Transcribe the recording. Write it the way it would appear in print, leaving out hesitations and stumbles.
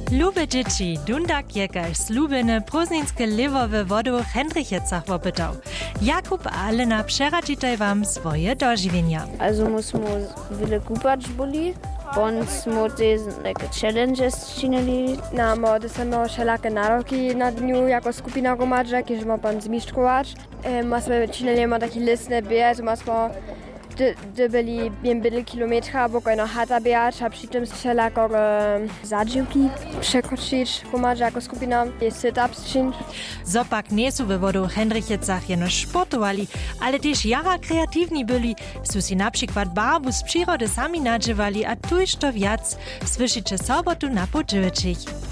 Lube dzieci, Dundak jekaž slubene prózdninske livowe wodu w Hendrichecach wopytał. Jakub a Alena przeradzitaj wam swoje dożywienia. Also muss man wiele kupać boli. Und smo te neke challenges činili. Namo, da smo všelake naroki na dnju jako skupina gromadža, ki žemo pan zmištrovač. Smo činili taki listne bije, smo byli biembyle kilometra, bo na hata bieać, a przy tym wszelako zadziłki przekroczyć gromadża jako skupina i sit-ups czynić. Zopak nie są we wodu w Hendrichecach jeno sportowali, ale też jara kreatywni byli. Su si na przykład barbu z przyrody sami nadziewali, a tuż to wiac słyszycie sobotu na podziewczych.